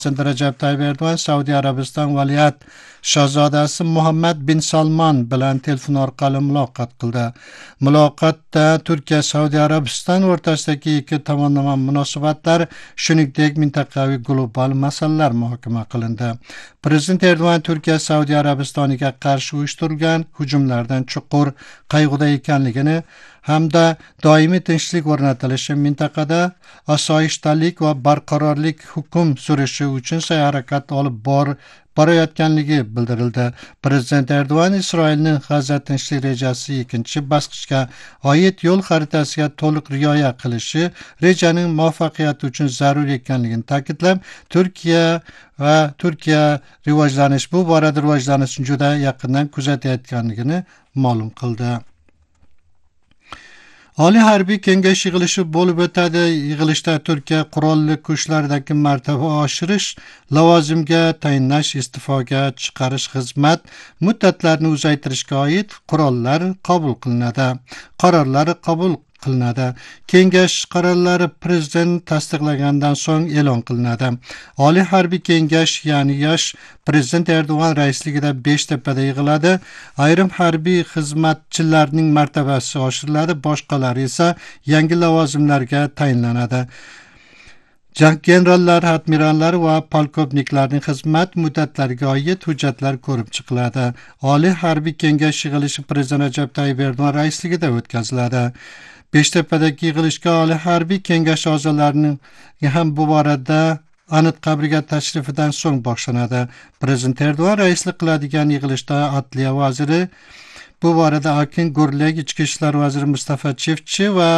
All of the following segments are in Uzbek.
Recep Tayyip Erdo'g'an Saudiya Arabiston valiat shahzodasi Muhammad bin Salman bilan telefon orqali muloqot qildi. Muloqotda Turkiya Saudiya Arabiston o'rtasidagi ikki tomonlama munosabatlar, shuningdek mintaqaviy global masalalar muhokama qilindi. Prezident Erdo'g'an Turkiya Saudiya Arabistoniga qarshi uyushtirilgan hujumlardan chuqur qayg'uda ekanligini hamda doimiy tinchlik o'rnatilishi, mintaqada osoyishtalik va barqarorlik hukm surishi uchun sa'y-harakat olib borayotganligi bildirildi. Prezident Erdo'g'an Isroilning G'azza tinchlik rejasi ikkinchi bosqichga oid yo'l xaritasiga to'liq rioya qilishi rejaning muvaffaqiyati uchun zarur ekanligini ta'kidlab, Turkiya bu borada rivojlanishni juda yaqindan kuzatayotganligini ma'lum qildi. Oliy harbiy kengash yig'ilishi bo'lib o'tadi. Yig'ilishda Turkiya qurolli kuchlaridagi martaba oshirish, lavozimga tayinlash, iste'foga chiqarish, xizmat muddatlarini uzaytirishga oid qarorlar qabul qilinadi. Kengash qarorlari prezident tasdiqlagandan so'ng e'lon qilinadi. Oliy harbiy kengash, ya'ni yosh prezident Erdo'g'an raisligida Beshtepada yig'iladi. Ayrim harbiy xizmatchilarning martabasi oshiriladi, boshqalari esa yangi lavozimlarga tayinlanadi. Generallar, admirallar va polkovniklarning xizmat muddatlariga oid hujjatlar ko'rib chiqiladi. Oliy harbiy kengash yig'ilishi prezident Recep Tayyip Erdo'g'an raisligida o'tkaziladi. Beshtepadagi yig'ilishga Oliy harbiy kengash a'zolarining ham bu borada Anıt qabriga tashrifidan so'ng boshlanadi. Prezident Erdo'g'an raislik qiladigan yig'ilishda Adliya vaziri, bu borada Akin Gurlek, Ichki ishlar vaziri Mustafa Chivchi va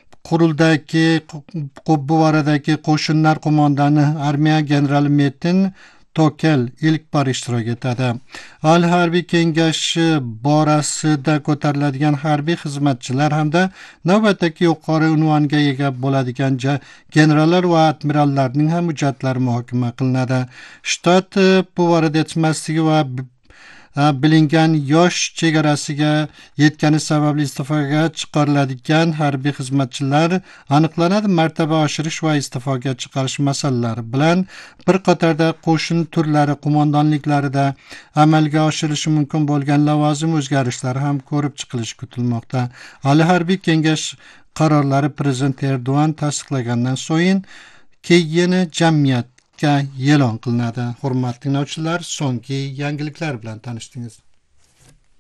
bu boradagi qo'shinlar qo'mondoni armiya generali Metin Tokel ilk bor ishtirok etadi. Oliy harbiy kengashi borasida ko'tariladigan harbiy xizmatchilar hamda navbatdagi yuqori unvonga ega bo'ladigan generallar va admirallarning ham hujjatlari muhokama qilinadi. Shtat bu borada yetishmasligi va bilingan yosh chegarasiga yetgani sababli iste'foga chiqariladigan harbiy xizmatchilar aniqlanadi. Martaba oshirish va iste'foga chiqarish masalalari bilan bir qatorda qo'shin turlari qo'mondonliklarida amalga oshirilishi mumkin bo'lgan lavozim o'zgarishlari ham ko'rib chiqilishi kutilmoqda. Oliy harbiy kengash qarorlari prezident Erdo'g'an tasdiqlagandan so'ng keyin jamiyat e'lon qilinadi. Hurmatli tinglovchilar, so'nggi yangiliklar bilan tanishdingiz.